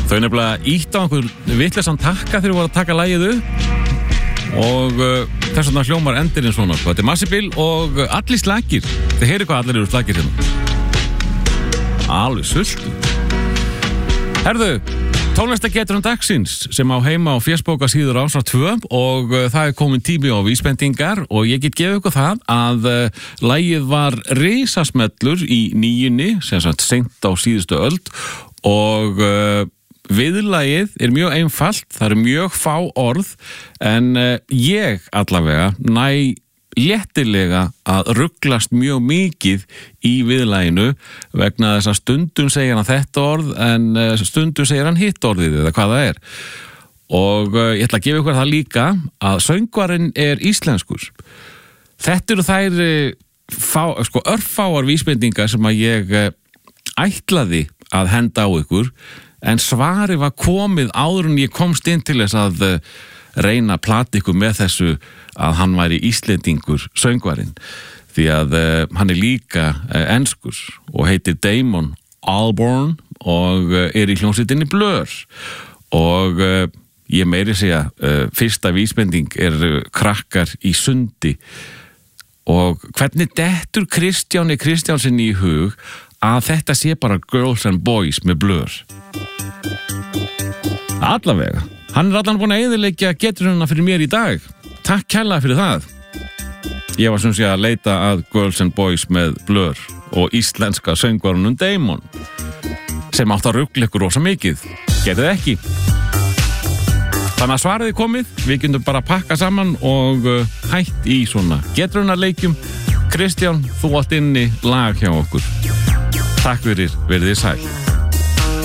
Þau nefnilega ítt á einhver vitleysan takka þegar voru að taka lagið upp og þess vegna hljómar endirinn svona. Þetta Massibil og allir slagir. Þið heyri hvað allir eru slagir hérna. Alveg sultu. Herðu, tónlistageturinn dagsins sem á heima á fésbókasíður Rásar 2 og það komin tími á vísbendingar og ég get gefið ykkur það að lagið var risasmellur í 9, sem sagt seint á síðustu öld og viðlagið mjög einfalt, það mjög fá orð en ég allavega næ léttilega að rugglast mjög mikið í viðlaginu vegna þess að stundum segir hann þetta orð en stundum segir hann hitt orðið eða hvað það er og ég ætla að gefa ykkur það líka að söngvarinn íslenskur. Þetta eru þær örfáar vísbendingar sem að ég ætlaði að henda á ykkur en svarið var komið áður en ég komst inn til þess að reyna að plata ykkur með þessu að hann væri Íslendingur söngvarinn því að hann líka enskur og heitir Damon Albarn og í hljómsveitinni Blur og ég meiri segja fyrsta vísbending krakkar í sundi og hvernig dettur Kristjáni Kristjánsinni í hug að þetta sé bara Girls and Boys með Blur allavega. Hann allan búin að eyðileggja geturina fyrir mér í dag. Takk kærlega fyrir það. Ég var sem sé að leita að Girls and Boys með Blur og íslenska söngvarunum Damon sem átt að rugla ykkur rosa mikið. Gerðið ekki. Þannig að svarið komið. Við getum bara að pakka saman og hætt í svona geturina leikjum. Kristján, þú átt inni lag hjá okkur. Takk fyrir, verið þið sæl.